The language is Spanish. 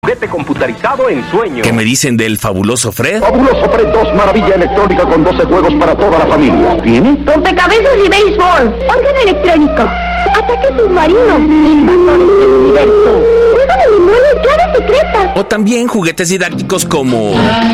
Juguete computarizado en sueño. ¿Qué me dicen del fabuloso Fred? Fabuloso Fred 2, maravilla electrónica con 12 juegos para toda la familia. ¿Tiene? Rompecabezas y béisbol. Órgano electrónico. Ataque submarino. Invasores del universo. Juego de memoria y clave secreta. O también juguetes didácticos como...